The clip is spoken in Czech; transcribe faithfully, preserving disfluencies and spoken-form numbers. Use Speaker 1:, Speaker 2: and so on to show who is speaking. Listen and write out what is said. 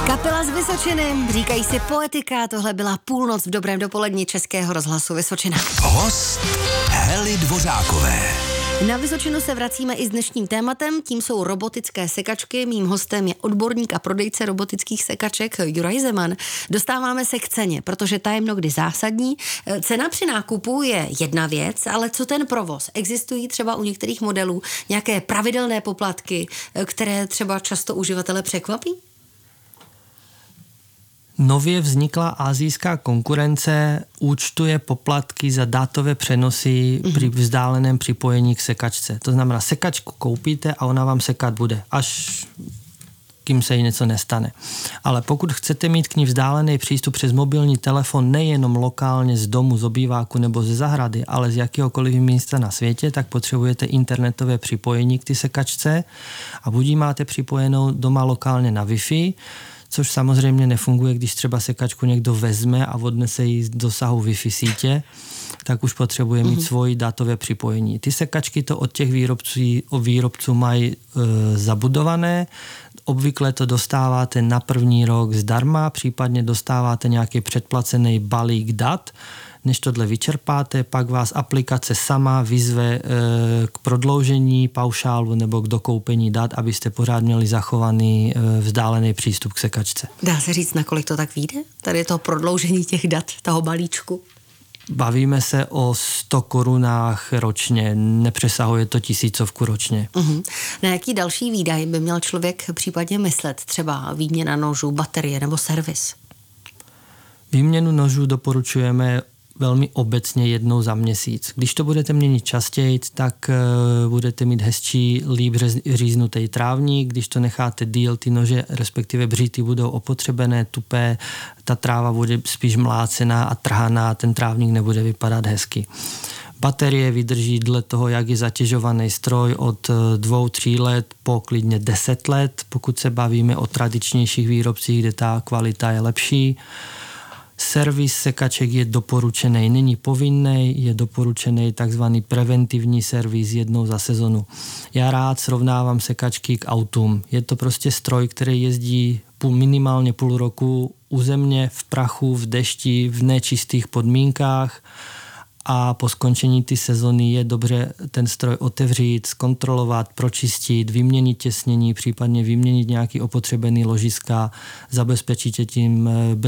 Speaker 1: Kapela z Vysočiny, říkají si Poetika, tohle byla Půlnoc v dobrém dopoledni Českého rozhlasu Vysočina.
Speaker 2: Host Hely Dvořákové.
Speaker 1: Na Vysočinu se vracíme i s dnešním tématem, tím jsou robotické sekačky. Mým hostem je odborník a prodejce robotických sekaček Juraj Zeman. Dostáváme se k ceně, protože ta je mnohdy zásadní. Cena při nákupu je jedna věc, ale co ten provoz? Existují třeba u některých modelů nějaké pravidelné poplatky, které třeba často uživatele překvapí?
Speaker 3: Nově vzniklá asijská konkurence účtuje poplatky za dátové přenosy mm-hmm. při vzdáleném připojení k sekačce. To znamená, sekačku koupíte a ona vám sekat bude, až kým se jí něco nestane. Ale pokud chcete mít k ní vzdálený přístup přes mobilní telefon nejenom lokálně z domu, z obýváku nebo ze zahrady, ale z jakéhokoliv místa na světě, tak potřebujete internetové připojení k té sekačce a buď ji máte připojenou doma lokálně na Wi-Fi, což samozřejmě nefunguje, když třeba sekačku někdo vezme a odnese ji z dosahu Wi-Fi sítě, tak už potřebuje mít mm-hmm. svoje datové připojení. Ty sekačky to od těch výrobců, výrobců mají e, zabudované, obvykle to dostáváte na první rok zdarma, případně dostáváte nějaký předplacený balík dat. Než tohle vyčerpáte, pak vás aplikace sama vyzve e, k prodloužení paušálu nebo k dokoupení dat, abyste pořád měli zachovaný e, vzdálený přístup k sekačce.
Speaker 1: Dá se říct, nakolik to tak vyjde? Tady je to prodloužení těch dat, toho balíčku.
Speaker 3: Bavíme se o sto korunách ročně, nepřesahuje to tisícovku ročně.
Speaker 1: Uh-huh. Na jaký další výdaj by měl člověk případně myslet? Třeba výměna nožů, baterie nebo servis?
Speaker 3: Výměnu nožů doporučujeme velmi obecně jednou za měsíc. Když to budete měnit častěji, tak uh, budete mít hezčí, líp říznutý trávník. Když to necháte díl, ty nože, respektive bříty, budou opotřebené, tupé, ta tráva bude spíš mlácená a trhaná, ten trávník nebude vypadat hezky. Baterie vydrží dle toho, jak je zatěžovaný stroj, od dvou, tří let po klidně deset let, pokud se bavíme o tradičnějších výrobcích, kde ta kvalita je lepší. Servis sekaček je doporučený, není povinný, je doporučený takzvaný preventivní servis jednou za sezonu. Já rád srovnávám sekačky k autům. Je to prostě stroj, který jezdí půl, minimálně půl roku u země, v prachu, v dešti, v nečistých podmínkách a po skončení té sezony je dobře ten stroj otevřít, zkontrolovat, pročistit, vyměnit těsnění, případně vyměnit nějaký opotřebený ložiska, zabezpečit tím